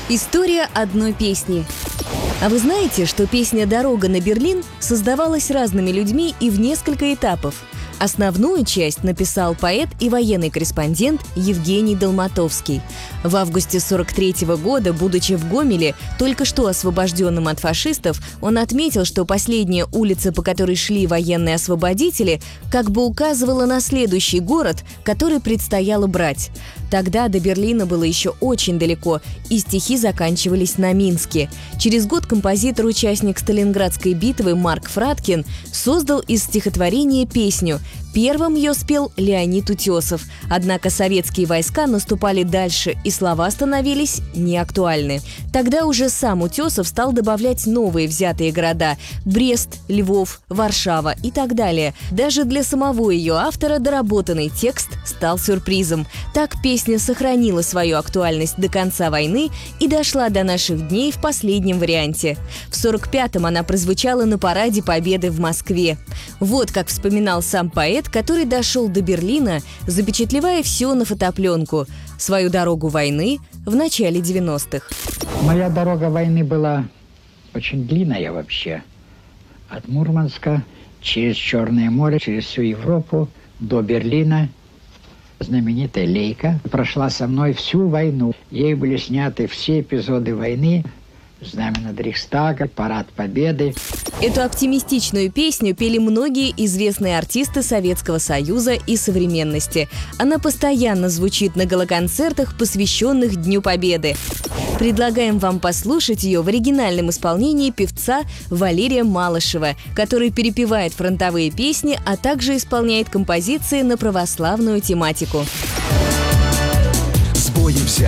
История одной песни. А вы знаете, что песня «Дорога на Берлин» создавалась разными людьми и в несколько этапов? Основную часть написал поэт и военный корреспондент Евгений Долматовский. В августе 1943 года, будучи в Гомеле, только что освобожденным от фашистов, он отметил, что последняя улица, по которой шли военные освободители, как бы указывала на следующий город, который предстояло брать. Тогда до Берлина было еще очень далеко, и стихи заканчивались на Минске. Через год композитор-участник Сталинградской битвы Марк Фраткин создал из стихотворения песню. Первым ее спел Леонид Утесов. Однако советские войска наступали дальше, и слова становились неактуальны. Тогда уже сам Утесов стал добавлять новые взятые города – Брест, Львов, Варшава и так далее. Даже для самого ее автора доработанный текст стал сюрпризом. Так песня сохранила свою актуальность до конца войны и дошла до наших дней в последнем варианте. В 1945-м она прозвучала на параде Победы в Москве. Вот как вспоминал сам поэт, который дошел до Берлина, запечатлевая все на фотопленку. Свою дорогу войны в начале 90-х. Моя дорога войны была очень длинная вообще. От Мурманска через Черное море, через всю Европу до Берлина. Знаменитая Лейка прошла со мной всю войну. Ей были сняты все эпизоды войны. Знамя над Рейхстагом, парад Победы. Эту оптимистичную песню пели многие известные артисты Советского Союза и современности. Она постоянно звучит на галоконцертах, посвященных Дню Победы. Предлагаем вам послушать ее в оригинальном исполнении певца Валерия Малышева, который перепевает фронтовые песни, а также исполняет композиции на православную тематику. С боем взять